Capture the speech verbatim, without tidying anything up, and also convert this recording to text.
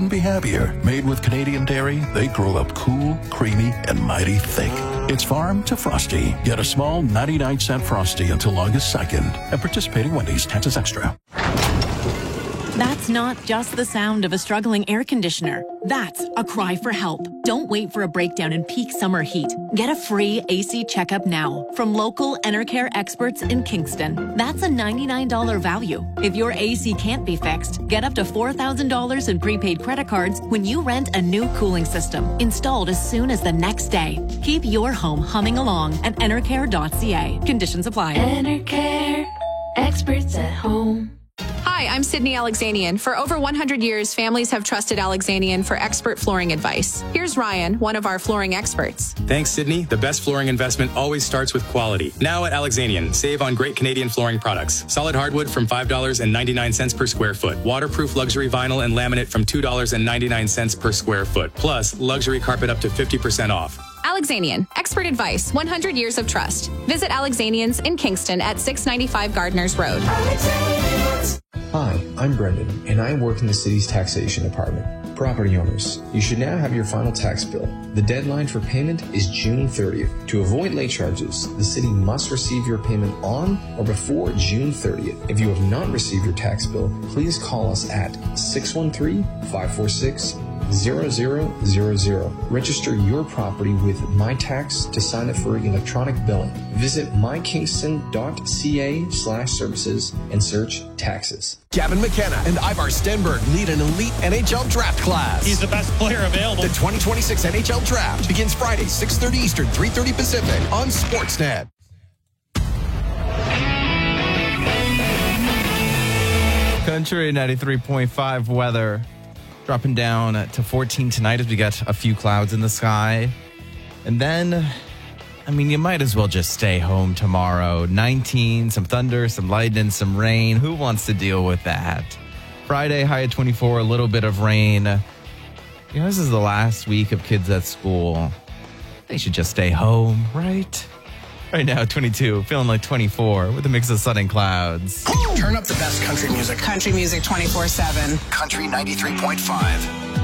Be happier. Made with Canadian dairy, they grow up cool, creamy, and mighty thick. It's farm to frosty. Get a small ninety-nine cent Frosty until August second. At participating Wendy's, taxes extra. That's not just the sound of a struggling air conditioner. That's a cry for help. Don't wait for a breakdown in peak summer heat. Get a free A C checkup now from local Enercare experts in Kingston. That's a ninety-nine dollars value. If your A C can't be fixed, get up to four thousand dollars in prepaid credit cards when you rent a new cooling system, installed as soon as the next day. Keep your home humming along at enercare dot c a. Conditions apply. Enercare, experts at home. Hi, I'm Sydney Alexanian. For over one hundred years, families have trusted Alexanian for expert flooring advice. Here's Ryan, one of our flooring experts. Thanks, Sydney. The best flooring investment always starts with quality. Now at Alexanian, save on great Canadian flooring products. Solid hardwood from five dollars and ninety-nine cents per square foot. Waterproof luxury vinyl and laminate from two dollars and ninety-nine cents per square foot. Plus, luxury carpet up to fifty percent off. Alexanian, expert advice, one hundred years of trust. Visit Alexanian's in Kingston at six ninety-five Gardners Road. Hi, I'm Brendan, and I work in the city's taxation department. Property owners, you should now have your final tax bill. The deadline for payment is June thirtieth. To avoid late charges, the city must receive your payment on or before June thirtieth. If you have not received your tax bill, please call us at six one three, five four six, zero zero zero zero. Register your property with MyTax to sign up for electronic billing. Visit mykingston.ca slash services and search taxes. Gavin McKenna and Ivar Stenberg lead an elite N H L draft class. He's the best player available. The twenty twenty-six N H L draft begins Friday, six thirty Eastern, three thirty Pacific on Sportsnet. Country ninety-three point five weather. Dropping down to fourteen tonight as we get a few clouds in the sky. And then, I mean, you might as well just stay home tomorrow. nineteen, some thunder, some lightning, some rain. Who wants to deal with that? Friday, high at twenty-four, a little bit of rain. You know, this is the last week of kids at school. They should just stay home, right? Right now, twenty-two, feeling like twenty-four with a mix of sun and clouds. Turn up the best country music. Country music twenty-four seven. Country ninety-three point five.